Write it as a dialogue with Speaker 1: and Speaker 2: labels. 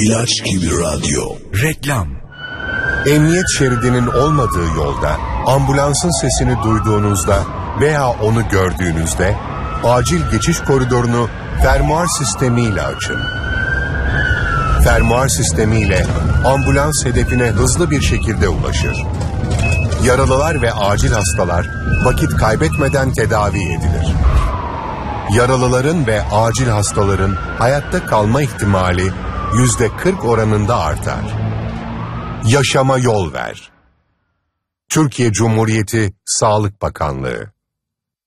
Speaker 1: İlaç gibi radyo.
Speaker 2: Reklam.
Speaker 3: Emniyet şeridinin olmadığı yolda ambulansın sesini duyduğunuzda veya onu gördüğünüzde acil geçiş koridorunu fermuar sistemiyle açın. Fermuar sistemiyle ambulans hedefine hızlı bir şekilde ulaşır. Yaralılar ve acil hastalar vakit kaybetmeden tedavi edilir. Yaralıların ve acil hastaların hayatta kalma ihtimali %40 oranında artar. Yaşama yol ver. Türkiye Cumhuriyeti Sağlık Bakanlığı.